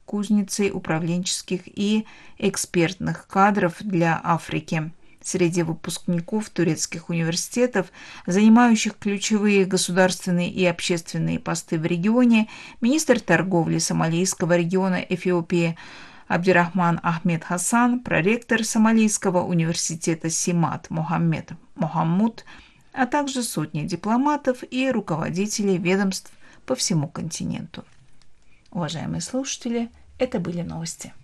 кузницей управленческих и экспертных кадров для Африки. Среди выпускников турецких университетов, занимающих ключевые государственные и общественные посты в регионе, министр торговли Сомалийского региона Эфиопии Абдирахман Ахмед Хасан, проректор Сомалийского университета Симат Мохаммед Мохаммуд, а также сотни дипломатов и руководителей ведомств по всему континенту. Уважаемые слушатели, это были новости.